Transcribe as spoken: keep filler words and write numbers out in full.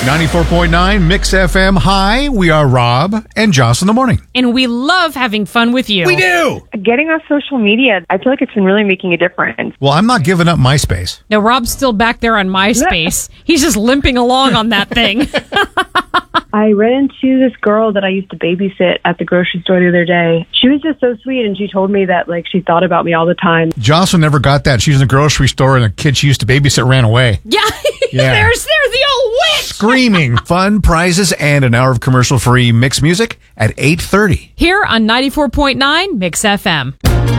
ninety-four point nine Mix F M. Hi, we are Rob and Joss in the morning. And we love having fun with you. We do! Getting off social media, I feel like it's been really making a difference. Well, I'm not giving up MySpace. No, Rob's still back there on MySpace. He's just limping along on that thing. I ran into this girl that I used to babysit at the grocery store the other day. She was just so sweet, and she told me that like she thought about me all the time. Jocelyn never got that. She was in the grocery store and a kid she used to babysit ran away. Yeah, Yeah. there's, there's the old witch. Screaming. Fun, prizes, and an hour of commercial-free mix music at eight thirty. Here on ninety-four point nine Mix F M.